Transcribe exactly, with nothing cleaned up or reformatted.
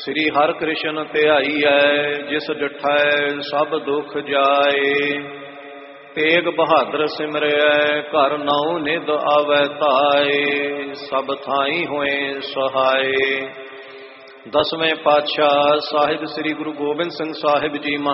श्री हर कृष्ण ध्याईऐ जिस डिठै सब दुख जाए। तेग बहादुर सिमरिऐ घर नौ निध आवै ताए। सब थाई होए सहाय। दसवें पातशाह साहिब श्री गुरु गोबिंद सिंह साहिब जी